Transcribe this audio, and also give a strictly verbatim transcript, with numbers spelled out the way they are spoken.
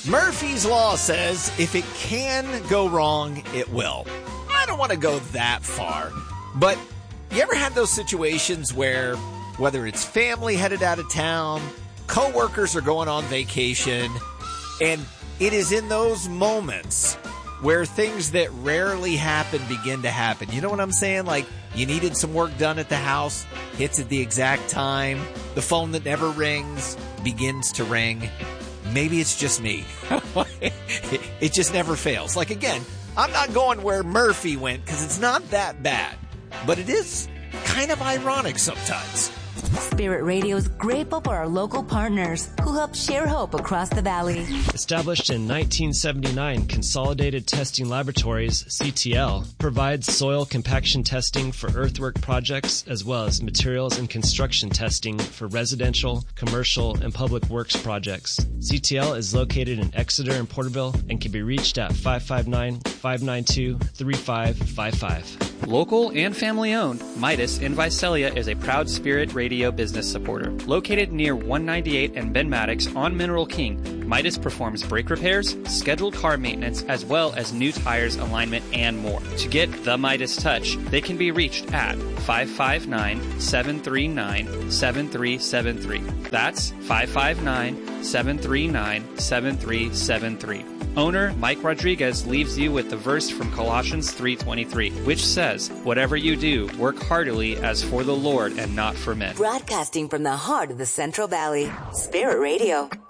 Murphy's Law says if it can go wrong, it will. I don't want to go that far, but you ever had those situations where whether it's family headed out of town, coworkers are going on vacation, and it is in those moments where things that rarely happen begin to happen. You know what I'm saying? Like you needed some work done at the house, hits at the exact time, the phone that never rings begins to ring. Maybe it's just me. It just never fails. Like again, I'm not going where Murphy went because it's not that bad, but it is kind of ironic sometimes. Spirit Radio is grateful for our local partners who help share hope across the valley. Established in nineteen seventy-nine, Consolidated Testing Laboratories, C T L, provides soil compaction testing for earthwork projects as well as materials and construction testing for residential, commercial, and public works projects. C T L is located in Exeter and Porterville and can be reached at five five nine, five nine two, three five five five. Local and family-owned, Midas in Visalia is a proud Spirit Radio business supporter. Located near one ninety-eight and Ben Maddox on Mineral King, Midas performs brake repairs, scheduled car maintenance, as well as new tires, alignment, and more. To get the Midas touch, they can be reached at five five nine, seven three nine, seven three seven three. That's five five nine, seven three nine, seven three seven three. Owner Mike Rodriguez leaves you with the verse from Colossians three twenty-three, which says, "Whatever you do, work heartily as for the Lord and not for men." Broadcasting from the heart of the Central Valley, Spirit Radio.